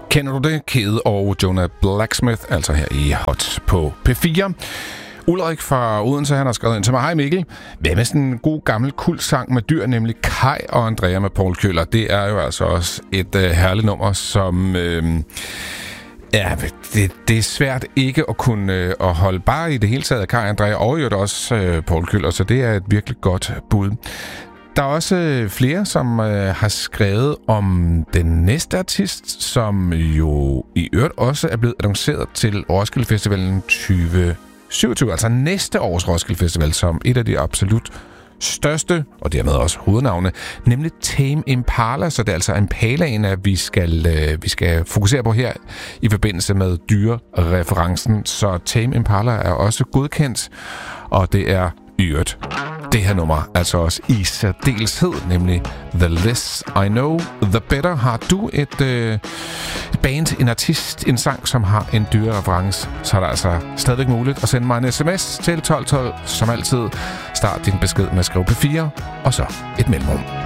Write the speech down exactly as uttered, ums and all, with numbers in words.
Kender du det? Kede og Jonah Blacksmith, altså her i Hot på P fire. Ulrik fra Odense, han har skrevet ind til mig. Hej Mikkel. Hvad med sådan en god gammel kultsang med dyr, nemlig Kai og Andrea med Paul Køller? Det er jo altså også et øh, herligt nummer, som... Øh, ja, det, det er svært ikke at kunne øh, at holde bare i det hele taget af Kai og Andrea, og jo også øh, Paul Køller, så det er et virkelig godt bud. Der er også flere, som øh, har skrevet om den næste artist, som jo i øvrigt også er blevet annonceret til Roskilde Festivalen tyve syvogtyve, altså næste års Roskilde Festival, som et af de absolut største, og dermed også hovednavne, nemlig Tame Impala. Så det er altså Impalaen, at vi skal, øh, vi skal fokusere på her i forbindelse med dyrereferencen. Så Tame Impala er også godkendt, og det er i øvrigt det her nummer, altså også i særdeleshed, nemlig The Less I Know, The Better. Har du et, øh, et band, en artist, en sang, som har en dyrereference, så er det altså stadigvæk muligt at sende mig en sms til tolv tolv. Som altid, start din besked med at skrive P fire, og så et mellemrum.